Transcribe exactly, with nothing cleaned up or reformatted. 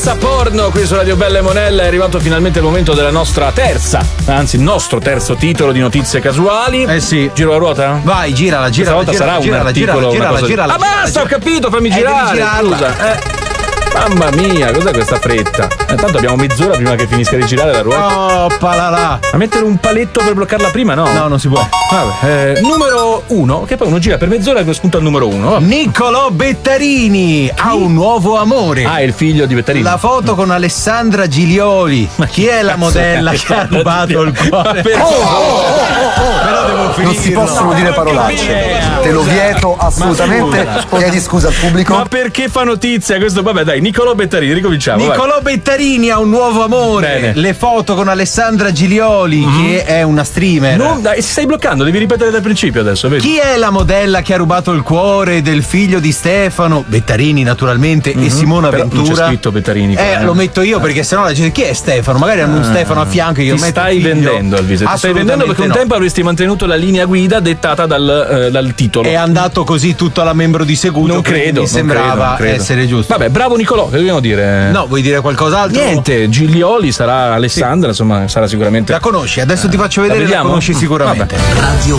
Porno qui su Radio Bella e Monella. È arrivato finalmente il momento della nostra terza, anzi il nostro terzo titolo di notizie casuali. Eh sì. Giro la ruota? Vai, girala, girala. Questa volta girala, sarà girala, un articolo, girala, una cosa... girala, Ah girala, basta, girala. ho capito, fammi Eh, girare. devi girarla. Scusa, eh. Mamma mia, cos'è questa fretta? Intanto abbiamo mezz'ora prima che finisca di girare la ruota. Oh, palala. A mettere un paletto per bloccarla prima, no? No, non si può. Vabbè, eh, numero uno, che poi uno gira per mezz'ora e spunta al numero uno. Niccolò Bettarini Chi? ha un nuovo amore. Ah, è il figlio di Bettarini. La foto con Alessandra Gilioli. Ma chi è la modella che ha rubato il cuore? Oh, oh, oh, oh, oh. Però devo finire. Non si possono dire parolacce. Te lo vieto assolutamente. Chiedi scusa al pubblico. Ma perché fa notizia questo? Vabbè, dai, Niccolò Bettarini, ricominciamo. Niccolò vai. Bettarini ha un nuovo amore. Bene. Le foto con Alessandra Gilioli, mm-hmm. che è una streamer. Non, dai, si stai bloccando, devi ripetere dal principio adesso, vedi? Chi è la modella che ha rubato il cuore del figlio di Stefano? Bettarini, naturalmente, mm-hmm. e Simona Però Ventura. non c'è scritto Bettarini. Eh, eh, lo metto io perché sennò la gente. Chi è Stefano? Magari hanno un ah, Stefano a fianco. Io ti metto stai figlio. vendendo, Alvise. Ti stai vendendo perché un no. tempo avresti mantenuto la linea guida dettata dal, eh, dal titolo. È andato così tutto alla membro di Seguto. Non credo. Mi sembrava non credo, non credo. essere giusto. Vabbè, bravo Niccolò, che dobbiamo dire? No, vuoi dire qualcos'altro? Niente, Gilioli sarà Alessandra, sì. Insomma, sarà sicuramente. La conosci, adesso ti faccio vedere, la, la conosci sicuramente. Vabbè. Radio